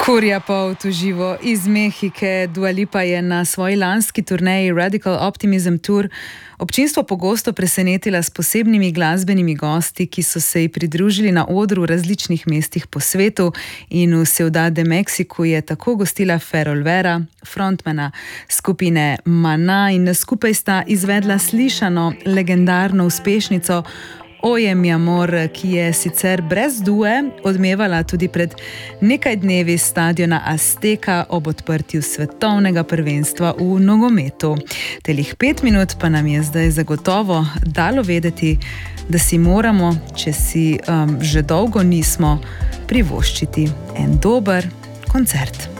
Kurja Pout v živo iz Mehike. Dua Lipa je na svoji lanski turneji Radical Optimism Tour občinstvo pogosto presenetila s posebnimi glasbenimi gosti, ki so se ji pridružili na odru v različnih mestih po svetu, in v Ciudad de México je tako gostila Fer Olvera, frontmana skupine Maná, in skupaj sta izvedla slišano legendarno uspešnico Oye mi amor, ki je sicer brez due odmevala tudi pred nekaj dnevi stadiona Azteca ob odprtju svetovnega prvenstva v nogometu. Telih 5 minut pa nam je zdaj zagotovo dalo vedeti, da si moramo, če si že dolgo nismo, privoščiti en dober koncert.